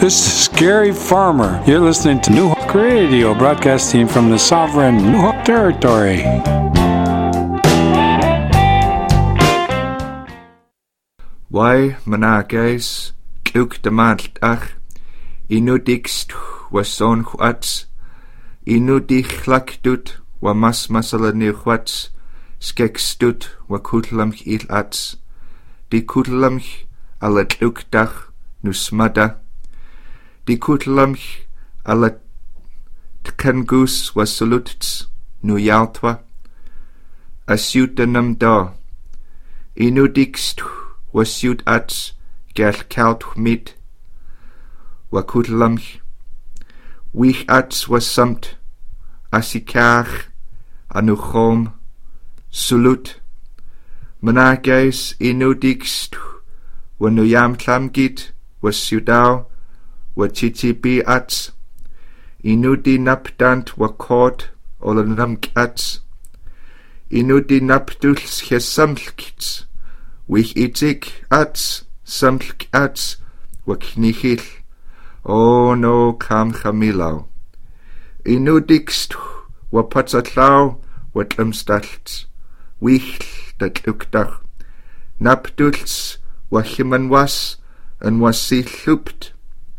This is Gary Farmer. You're listening to New Hawk Radio, broadcasting from the sovereign New Hawk territory. Why managais kuk de malt ach inudikst was son chwats inudich lakdut wa mas masala ni chwats skekstut wa kutlamch il ats di kutlamch ala tlukdach nu smada di kutlamch ala tkangus wa solutts nu yaltwa asiutanam da inudikst was siut ats gel kaut mit wa kutlamch wich ats was samt asikach anu chom sulut managais inudikst wa nu yam tlamgit was siudau wa chichibi ats inudi napdant wa kort olanamk ats inudi napduls chesamlkits wich itzig ats samlk ats wa knichil o no kam chamilau inudikst wa patzatlau wa tlamstalts wich dat lukdach napduls wa chimanwas en was si lhupt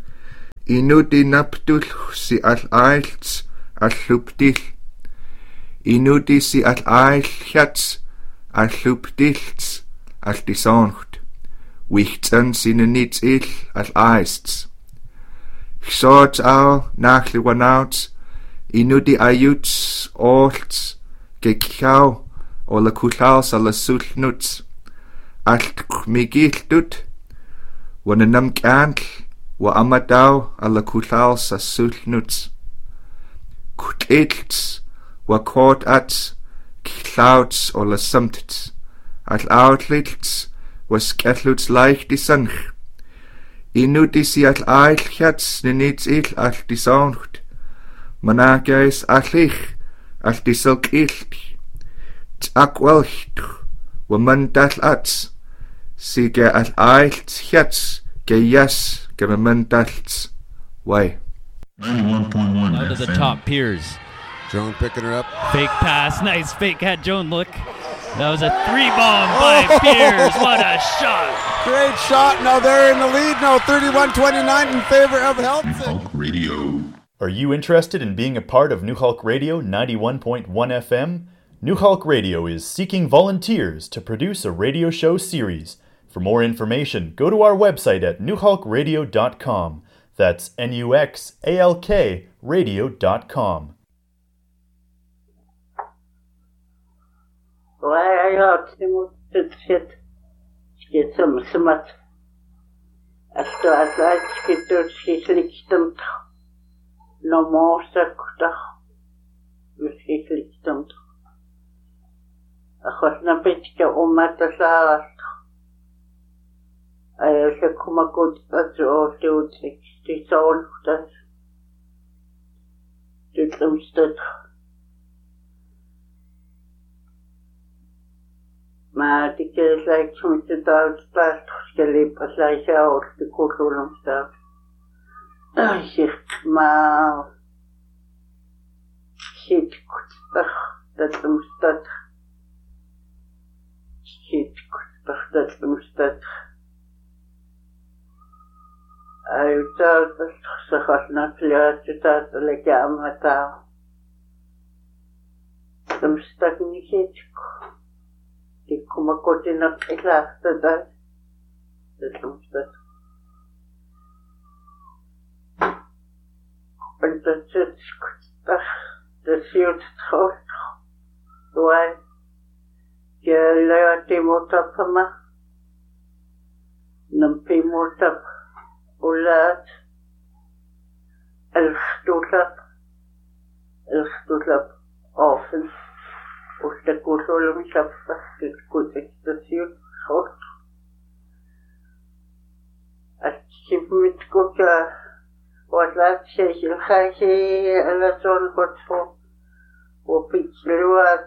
inudi napdul si al ailts al hlupdil inudi si al ailchats al hlupdilts al disoncht wichtsen sine nits il al aists Xorts au nachli wanauts inudi ayuts olts gekau o la kulaus ala sulnuts alt migiltut wana namkantl wa amadau ala kulaus a sulnuts kutlits wa kort ats klauts o la samtits al outlits was sketluts leicht die sanch inudi si al ailchats ninits il al die sauncht managais alich al die silk ilt t'akwelcht wa mandal ats si ge al ailchats ge yes ge mandals why 91.1 out to the top Piers. Joan picking her up. Fake pass, nice fake. Had Joan look. That was a 3-bomb by Piers. What a shot! Great shot. Now they're in the lead now, 31-29 in favor of Helton. Hulk Radio. Are you interested in being a part of New Hulk Radio 91.1 FM? New Hulk Radio is seeking volunteers to produce a radio show series. For more information, go to our website at newhulkradio.com. That's NUXALK radio.com. Why I ought to sit get some smart. After I like to see them no more sakuta with his lichtum. A hot napitka umata salat. I also come a good as all to 60 soul that to them stood. Maar die keer lijkt ze met de duitsplaats geliep als hij ook de koelkoelen staat. Hij zegt, maar ziet kutstig dat hem staat. Ziet kutstig dat hem staat. Hij zei dat ze gaat naar kleurtje dat ze lekker aan met haar. Hem staat niet ziet. Die kommer gå till något klass där. Det låter. Men det ser ut trått. Då är jag lärde emot på mig. Nampi emot och lät. Älskstolap. Afen. Och det går så långt att det går extensivt hårt. Att simpelthen gå och att lära sig eller sån kort så och pitchluat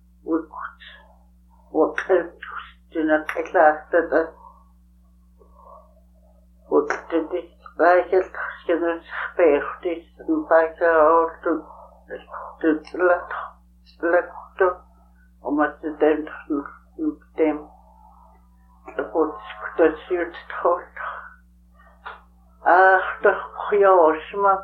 och kaltustina klassat och det är helt Dennis Bertis and Baker all to select om att den dem bort det syrt hårt. After Yoshmap,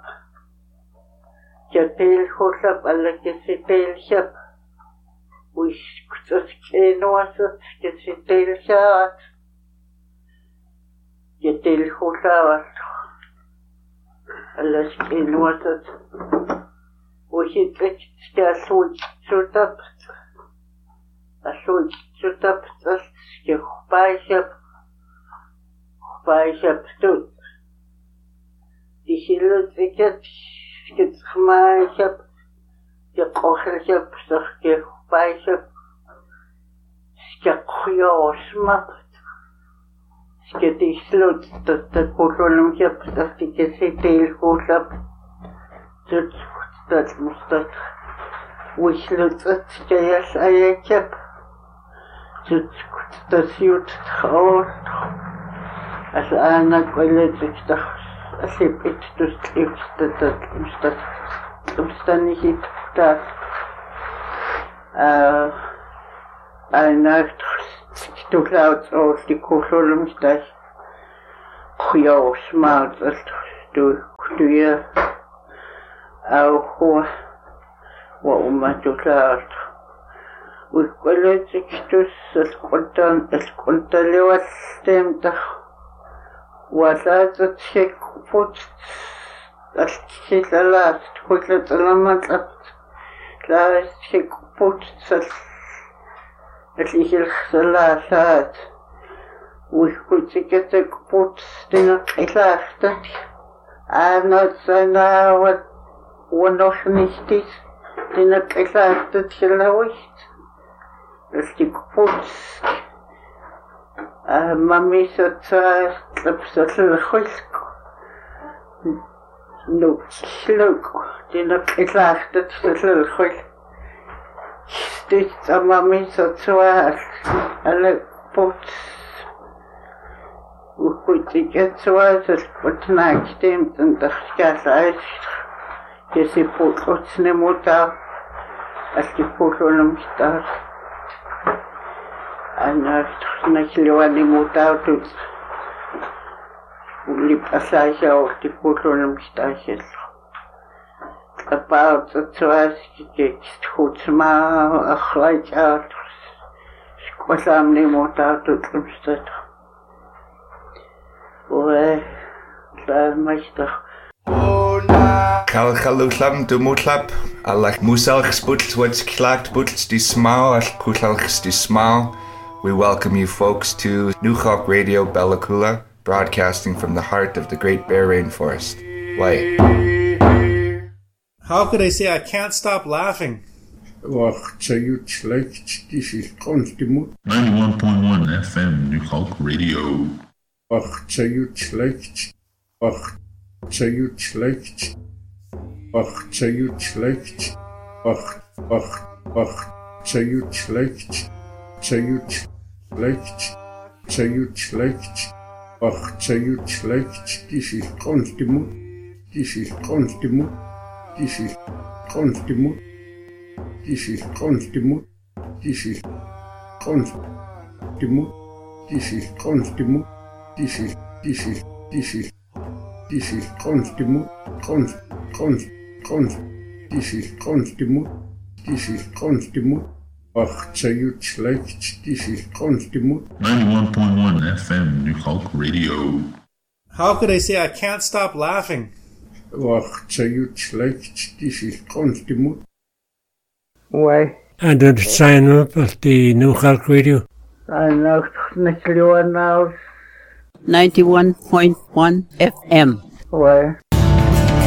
Jatil Hosap, Alakisitil Shap, which could skin was it, Kisitil Shat, Jatil Hosap, Alaskin was it, which it just shoot up, a shoot up, just by ship stood. Die Schilder get gemeenschap, je kogelschap, zeg je bijschap, je goeie je die slut, dat de kogelschap, dat die geziteel goedschap, dat moest dat, hoe slut het, je jas eiertjap, dat ziet gewoon, als een kwaliteit ik dacht. Asip it to sleep omstandigheid dat een to clouds of die kogelum dat goeie smaak dat doe je ook wat maar to clouds we willen zich dus het kontan lewat stem toch was het schik voet als schik laat goed het allemaal dat laat schik voet het is laat het we goed zich het voet den klaar dat nooit zijn wat nog niet is den klaar dat gelooft het is voet Mami zat een goed. Nu, leuk. Die nog klaar dat ze goed. Dus mami zat zo alle pot. Hoe goed ik het zo het pot nagestemd en dacht ja uit. Je ziet pot goed niet moet als die pot om staat. En nagliliwan ni mutaw to uli pasasya o ti puto ng stasyon. About the twice gets hutsma right out. Squasam ni mutaw to tumstat. Oe, la master. Kalkaluklam de mutlap, alak musalch sputz what's clacked butz die smau, al kutalchs die smau. We welcome you folks to New Hawk Radio Bellacoola, broadcasting from the heart of the Great Bear Rainforest. Why? How could I say I can't stop laughing? 91.1 FM New Hawk Radio. This is constant. This is constant. This is constant. This is constant. This is constant. This is constant. This is constant. This is constant. This is constant. Ach, sayut schlecht, this is constant. 91.1 FM New Hawk Radio. How could I say I can't stop laughing? Ach, sayut schlecht, this is constant. Why? And did sign up at the New Hawk Radio? I know now. 91.1 FM. Why?